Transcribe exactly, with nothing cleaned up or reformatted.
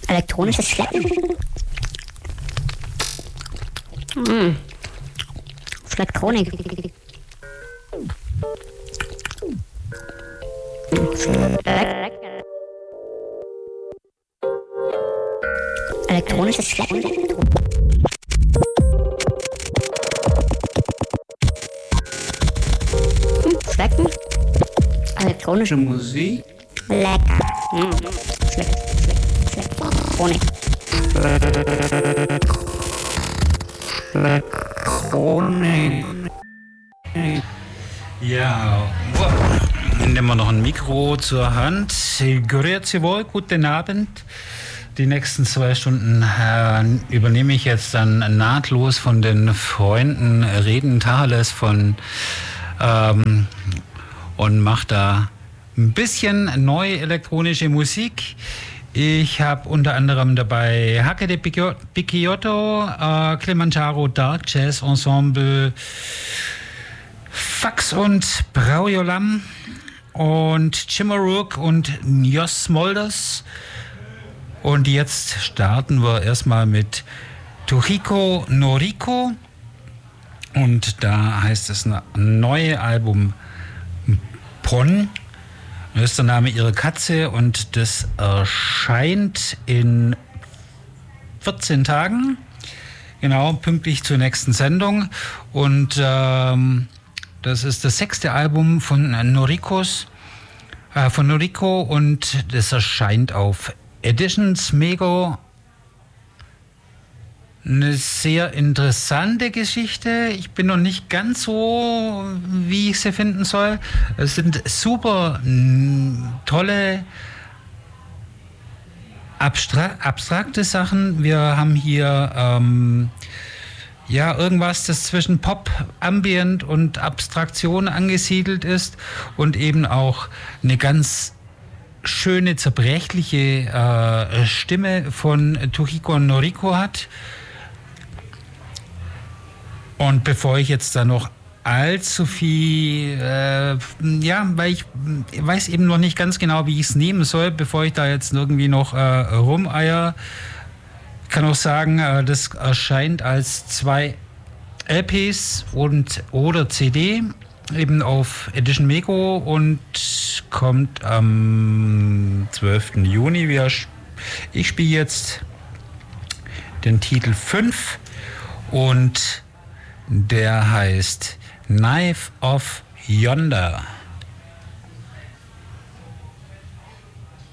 Elektronisches Schleppen. Hm. Elektronik. Elektronisches Schleppen. Hm, Schleppen. Elektronische Musik. Lecker. Hm. Schlepp, schlepp, schlepp. Elektronik. Elektronik. Ja, nehmen wir noch ein Mikro zur Hand. Grüezi wohl, guten Abend. Die nächsten zwei Stunden äh, übernehme ich jetzt dann nahtlos von den Freunden Redentales von ähm, und mache da ein bisschen neue elektronische Musik. Ich habe unter anderem dabei Hacke de Picciotto, äh, Kilimanjaro Dark Jazz Ensemble, Fax und Braujolam und Chimarook und Jos Smolders. Und jetzt starten wir erstmal mit Tohiko Noriko. Und da heißt es ein neue Album Pon. Das ist der Name ihrer Katze und das erscheint in vierzehn Tagen, genau, pünktlich zur nächsten Sendung. Und ähm, das ist das sechste Album von Norikos, äh, von Noriko und das erscheint auf Editions Mego. Eine sehr interessante Geschichte. Ich bin noch nicht ganz so, wie ich sie finden soll. Es sind super mh, tolle, abstra- abstrakte Sachen. Wir haben hier ähm, ja irgendwas, das zwischen Pop, Ambient und Abstraktion angesiedelt ist und eben auch eine ganz schöne, zerbrechliche äh, Stimme von Tohiko Noriko hat. Und bevor ich jetzt da noch allzu viel, äh, ja, weil ich weiß eben noch nicht ganz genau, wie ich es nehmen soll, bevor ich da jetzt irgendwie noch äh, rumeier, kann auch sagen, äh, das erscheint als zwei L Ps und oder C D, eben auf Edition Mego und kommt am zwölften Juni. Wir, ich spiele jetzt den Titel fünf und der heißt Knife of Yonder.